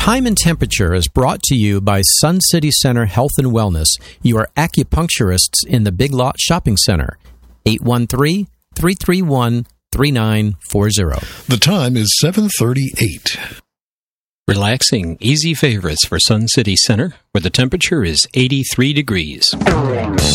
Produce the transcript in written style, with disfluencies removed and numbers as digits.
Time and Temperature is brought to you by Sun City Center Health and Wellness, your acupuncturists in the Big Lot Shopping Center. 813-331-3940. The time is 7:38. Relaxing, easy favorites for Sun City Center, where the temperature is 83 degrees.